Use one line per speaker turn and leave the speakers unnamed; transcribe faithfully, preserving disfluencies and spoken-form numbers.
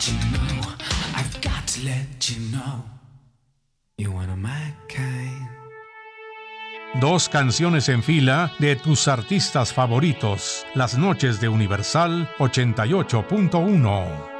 you know, I've got to let you know, you're one of my kind.
Dos canciones en fila de tus artistas favoritos. Las noches de Universal ochenta y ocho punto uno.